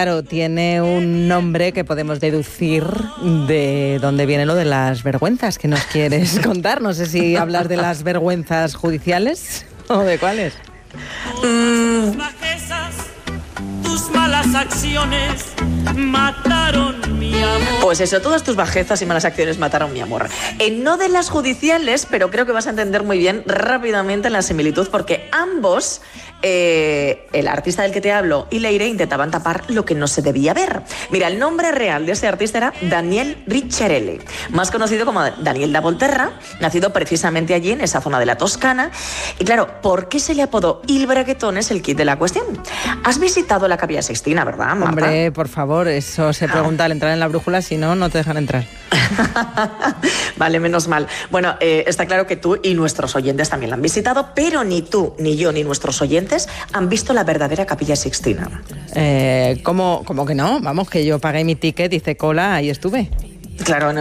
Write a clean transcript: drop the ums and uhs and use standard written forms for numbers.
Claro, tiene un nombre que podemos deducir de dónde viene lo de las vergüenzas que nos quieres contar. No sé si hablas de las vergüenzas judiciales o de cuáles. Tus malas acciones mataron mi amor. Pues eso, todas tus bajezas y malas acciones mataron mi amor. No de las judiciales, pero creo que vas a entender muy bien rápidamente la similitud, porque ambos, el artista del que te hablo y Leire, intentaban tapar lo que no se debía ver. Mira, el nombre real de ese artista era Daniel Ricciarelli, más conocido como Daniel da Volterra, nacido precisamente allí, en esa zona de la Toscana. Y claro, ¿por qué se le apodó Il Braguetón? Es el kit de la cuestión. Has visitado la Capilla Sixtina, ¿verdad, Marta? Hombre, por favor, eso se pregunta al entrar en la brújula, si no, no te dejan entrar. Vale, menos mal. Bueno, está claro que tú y nuestros oyentes también la han visitado, pero ni tú, ni yo, ni nuestros oyentes han visto la verdadera Capilla Sixtina. ¿Cómo que no? Vamos, que yo pagué mi ticket, hice cola y estuve. Claro,